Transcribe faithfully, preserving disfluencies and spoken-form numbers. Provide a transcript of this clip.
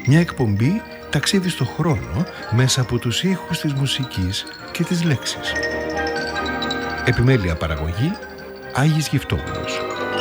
Μια εκπομπή ταξίδι στο χρόνο μέσα από τους ήχους της μουσικής και της λέξης. Επιμέλεια παραγωγή Άγης Γυφτόπουλος.